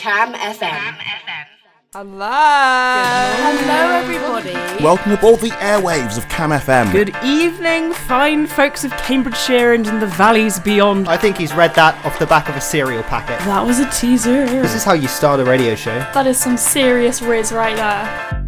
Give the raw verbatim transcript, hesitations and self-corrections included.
Cam F M. Hello. Hello, everybody. Welcome aboard the airwaves of Cam F M. Good evening, fine folks of Cambridgeshire and in the valleys beyond. I think he's read that off the back of a cereal packet. That was a teaser. This is how you start a radio show. That is some serious riz right there.